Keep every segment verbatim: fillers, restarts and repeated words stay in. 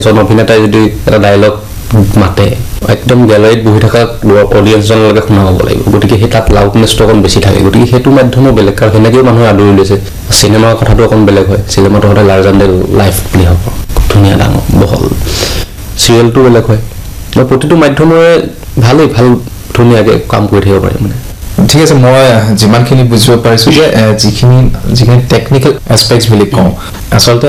এজন অভিনেতাই যদি এটা ডায়লগ মাতে একদম গ্যালাৰীত বহি থকা অডিয়েন্সজনলৈকে শুনা হ'ব লাগিব গতিকে সেই তাত লাউডনেছটো অকণ বেছি থাকে গতিকে সেইটো মাধ্যমো বেলেগ কাৰণ সেনেকৈও মানুহে আদৰি লৈছে চিনেমাৰ কথাটো অকণ বেলেগ হয় চিনেমাটো সদায় লাৰ্জাৰ দেন লাইফ বুলি হ'ব ধুনীয়া ডাঙৰ বহল চিৰিয়েলটো বেলেগ হয় প্ৰতিটো মাধ্যমৰে ভালেই ভাল ধুনীয়াকৈ কাম কৰি থাকিব পাৰে মানে ঠিক আছে মই যিমানখিনি বুজিব পাৰিছো যে যিখিনি যিখিনি টেকনিকেল এছপেক্টছ বুলি কওঁ আচলতে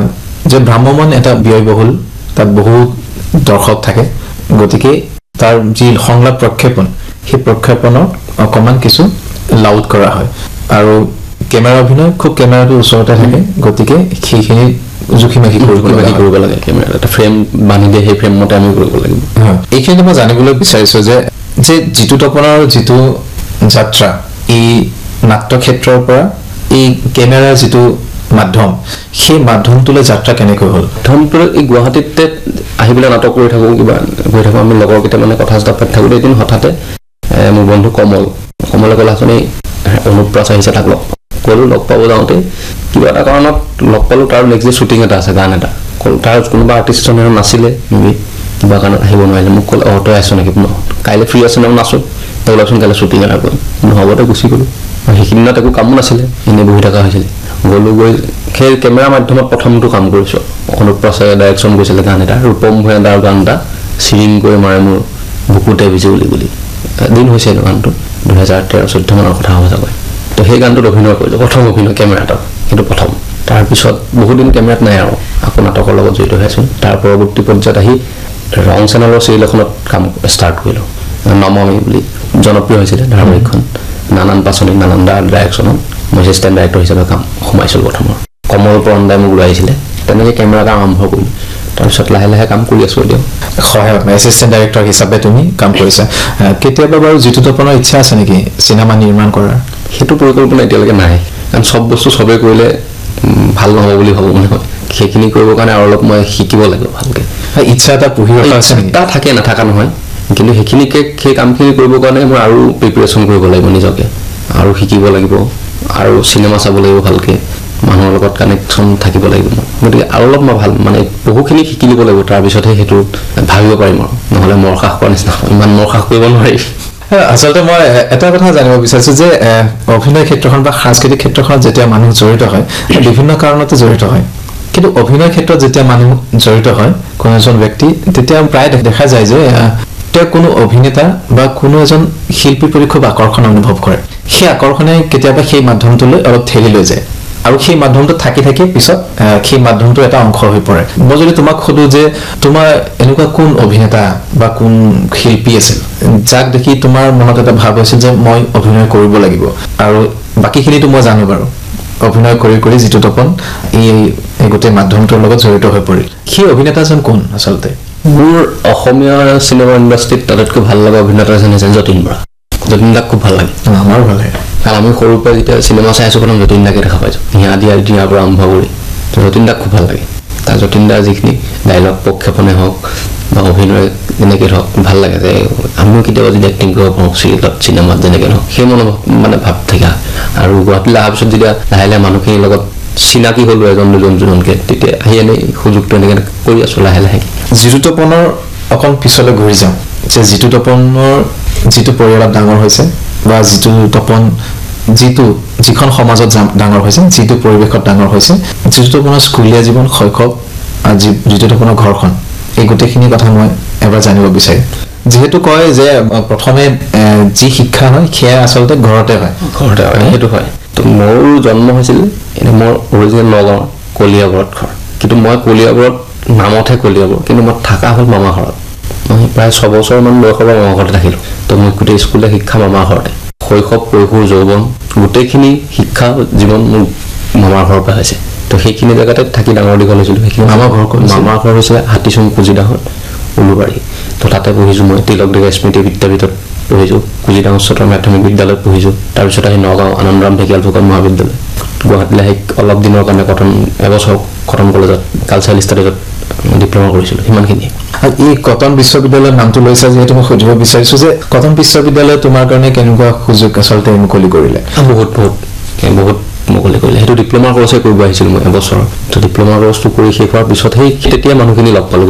যে ভ্ৰাম্যমান এটা ব্যয়বহুল তাত বহুত দৰ্শক থাকে গতিকে তাৰ যি সংলাপ প্ৰক্ষেপণ সেই প্ৰক্ষেপণত অকণমান কিছু লাউড কৰা হয় আৰু কেমেৰা অভিনয় খুব কেমেৰাটোৰ ওচৰতে থাকে গতিকে সেইখিনি জুখি মাখি কৰিব লাগে কেমেৰা এটা ফ্ৰেম বান্ধি দিয়ে সেই ফ্ৰেম মতে আমি কৰিব লাগিব এইখিনি মই জানিবলৈ বিচাৰিছো যে যে জিতু তপনৰ যিটো যাত্ৰা এই নাট্য ক্ষেত্ৰৰ পৰা এই কেমেৰাৰ যিটো মাধ্যম সেই মাধ্যমটোলৈ যাত্ৰা কেনেকৈ হ'ল মাধ্যমটো এই গুৱাহাটীতে আহিবলৈ নাটক কৰি থাকোঁ কিবা গৈ থাকোঁ আমি লগৰ কেইটা মানে কথা চথা পাতি থাকোঁতে এদিন হঠাতে মোৰ বন্ধু কমল কমলে ক'লাচোন এই অনুপ্ৰাস আহিছে তাক লগ ক'লোঁ লগ পাব যাওঁতে কিবা এটা কাৰণত লগ পালোঁ তাৰ নেক্সট ডে শ্বুটিং এটা আছে গান এটা ক'লোঁ তাৰ কোনোবা আৰ্টিষ্টজনে নাছিলে মেবি কিবা কাৰণত আহিব নোৱাৰিলে মোক ক'লে অঁ তই আছোঁ নেকি কাইলৈ ফ্ৰী আছে নে নাচোঁ তই ওলাচোন কাইলৈ শ্বুটিং এটা কৰিম নহ'বতে গুচি গ'লোঁ আৰু সেইখিনি দিনত একো কামো নাছিলে এনেই বহি থকা হৈছিলে গ'লোঁ গৈ সেই কেমেৰা মাধ্যমত প্ৰথমটো কাম কৰিছোঁ অনুপ্ৰাসে ডাইৰেকশ্যন কৰিছিলে গান এটা ৰূপম ভূঞাৰ গান এটা চিৰিং কৰি মাৰে মোৰ বুকুতে বিজুলি বুলি দিন হৈছে গানটো দুহেজাৰ তেৰ চৈধ্য মানৰ কথা হ'ব চাগৈ তো সেই গানটোত অভিনয় কৰিছোঁ প্ৰথম অভিনয় কেমেৰাটোত সেইটো প্ৰথম তাৰপিছত বহুদিন কেমেৰাত নাই আৰু আকৌ নাটকৰ লগত জড়িত হৈ আছোঁ তাৰ পৰৱৰ্তী পৰ্যায়ত আহি ৰং চেনেলৰ চিৰিয়েল এখনত কাম ষ্টাৰ্ট কৰিলোঁ নমমি বুলি জনপ্ৰিয় হৈছিলে ধাৰাবাহিকখন নানান পাচনি নানান দাৰ ডাইৰেকশ্যনত মই এছিষ্টেণ্ট ডাইৰেক্টৰ হিচাপে কাম সোমাইছিলোঁ প্ৰথমৰ কমল পৰণ্ডাই মোক লৈ আহিছিলে তেনেকৈ কেমেৰা কাম আৰম্ভ কৰিলোঁ তাৰপিছত লাহে লাহে কাম কৰি আছোঁ দিয়ক সহায়ক এছিষ্টেণ্ট ডাইৰেক্টৰ হিচাপে তুমি কাম কৰিছা কেতিয়াবা বাৰু জিতু তপনৰ ইচ্ছা আছে নেকি চিনেমা নিৰ্মাণ কৰাৰ সেইটো পৰিকল্পনা এতিয়ালৈকে নাই কাৰণ চব বস্তু চবেই কৰিলে ভাল নহ'ব বুলি ভাবোঁ মানে হয় সেইখিনি কৰিবৰ কাৰণে আৰু অলপ মই শিকিব লাগিব ভালকৈ ইচ্ছা এটা পুহি ৰখা আছে এটা থাকে নাথাকা নহয় কিন্তু সেইখিনিকে সেই কামখিনি কৰিবৰ কাৰণে মই আৰু প্ৰিপেৰেশ্যন কৰিব লাগিব নিজকে আৰু শিকিব লাগিব আৰু চিনেমা চাব লাগিব ভালকৈ মানুহৰ লগত কানেকশ্যন থাকিব লাগিব গতিকে আৰু অলপ মই ভাল মানে বহুখিনি শিকি দিব লাগিব তাৰপিছতহে সেইটো ভাবিব পাৰিম আৰু নহ'লে মৰসাহ কৰাৰ নিচিনা ইমান মৰসাহ কৰিব নোৱাৰি আচলতে মই এটা কথা জানিব বিচাৰিছোঁ যে অভিনয় ক্ষেত্ৰখন বা সাংস্কৃতিক ক্ষেত্ৰখনত যেতিয়া মানুহ জড়িত হয় বিভিন্ন কাৰণতে জড়িত হয় কিন্তু অভিনয় ক্ষেত্ৰত যেতিয়া মানুহ জড়িত হয় কোনো এজন ব্যক্তি তেতিয়া প্ৰায় দেখা যায় যে তেওঁ কোনো অভিনেতা বা কোনো এজন শিল্পীৰ প্ৰতি খুব আকৰ্ষণ অনুভৱ কৰে সেই আকৰ্ষণে কেতিয়াবা সেই মাধ্যমটোলৈ অলপ ঠেলি লৈ যায় আৰু সেই মাধ্যমটো থাকি থাকি পিছত সেই মাধ্যমটো এটা অংশ হৈ পৰে মই যদি তোমাক সোধোঁ যে তোমাৰ এনেকুৱা কোন অভিনেতা বা কোন শিল্পী আছিল যাক দেখি তোমাৰ মনত এটা ভাৱ হৈছিল যে মই অভিনয় কৰিব লাগিব আৰু বাকীখিনিতো মই জানো বাৰু অভিনয় কৰি কৰি জিতু তপন এই গোটেই মাধ্যমটোৰ লগত জড়িত হৈ পৰিল সেই অভিনেতাজন কোন আচলতে মোৰ অসমীয়া চিনেমা ইণ্ডাষ্ট্ৰীত আটাইতকৈ ভাল লগা অভিনেতা এজন হৈছে যতীন বৰা যতীন দাক খুব ভাল লাগে আমাৰো ভাল লাগে কাৰণ আমি সৰুৰ পৰা যেতিয়া চিনেমা চাই আছোঁ প্ৰথম যতীন দাকে দেখা পাইছোঁ হিয়া দিয়া দিয়াৰ পৰা আৰম্ভ কৰি যতীন দাক খুব ভাল লাগে তাৰ যতীন দাৰ যিখিনি ডাইলগ প্ৰক্ষেপণে হওক বা অভিনয় যেনেকৈ হওক ভাল লাগে যে আমিও কেতিয়াবা যদি এক্টিং কৰিব পাৰোঁ চিৰিয়েলত চিনেমাত যেনেকৈ হওক সেই মনোভাৱ মানে ভাৱ থকা আৰু গুৱাহাটীলৈ অহাৰ পিছত যেতিয়া লাহে লাহে মানুহখিনিৰ লগত চিনাকি হ'লোঁ এজন দুজন দুজনকৈ তেতিয়া আহি এনেই সুযোগটো এনেকৈ কৰি আছোঁ লাহে লাহে জিতু তপনৰ অকণ পিছলৈ ঘূৰি যাওঁ যে জিতু তপনৰ যিটো পৰিয়ালত ডাঙৰ হৈছে বা জিতু তপন যিটো যিখন সমাজত ডাঙৰ হৈছে যিটো পৰিৱেশত ডাঙৰ হৈছে জিতু তপনৰ স্কুলীয়া জীৱন শৈশৱ আৰু জিতু তপনৰ ঘৰখন এই গোটেইখিনি কথা মই এবাৰ জানিব বিচাৰিম যিহেতু কয় যে প্ৰথমে যি শিক্ষা হয় সেয়া আচলতে ঘৰতে হয় ঘৰতে হয় সেইটো হয় তো মোৰ জন্ম হৈছিল এনেই মোৰ অৰিজিনেল নগাঁৱৰ কলিয়াবৰত ঘৰ কিন্তু মই কলিয়াবৰত নামতহে কলিয়াবৰ কিন্তু মই থকা হ'ল মামা ঘৰত মই প্ৰায় ছবছৰমান বয়সৰ পৰা মামা ঘৰতে থাকিলোঁ তো মই গোটেই স্কুলীয়া শিক্ষা মামা ঘৰতে শৈশৱ কৈশোৰ যৌৱন গোটেইখিনি শিক্ষা জীৱন মোৰ মামাৰ ঘৰৰ পৰা হৈছে তো সেইখিনি জেগাতে থাকি ডাঙৰ দীঘল হৈছিলোঁ সেইখিনি মামাৰ ঘৰ মামাৰ ঘৰ হৈছে হাতীচুং কুজিদাহত উলুবাৰী তো তাতে পঢ়িছোঁ মই তিলক ডেকা স্মৃতি বিদ্যাপীঠত পঢ়িছোঁ কুজিদাহ উচ্চতৰ মাধ্যমিক বিদ্যালয়ত পঢ়িছোঁ তাৰপিছত আহি নগাঁও আনন্দৰাম ঢেকিয়াল ফুকন মহাবিদ্যালয় গুৱাহাটীলৈ আহি অলপ দিনৰ কাৰণে কটন এবছৰ কটন কলেজত কালচাৰেল ষ্টাডিজত ডিপ্ল'মা কৰিছিলোঁ সিমানখিনি এই কটন বিশ্ববিদ্যালয়ৰ নামটো লৈছা যিহেতু মই সুধিব বিচাৰিছোঁ যে কটন বিশ্ববিদ্যালয় তোমাৰ কাৰণে কেনেকুৱা সুযোগ আচলতে মুকলি কৰিলে বহুত বহুত বহুত মুকলি কৰিলে সেইটো ডিপ্ল'মা কৰ্চে কৰিব আহিছিলোঁ মই এবছৰ তো ডিপ্ল'মা কৰ্চটো কৰি শেষ হোৱাৰ পিছতহে তেতিয়া মানুহখিনি লগ পালোঁ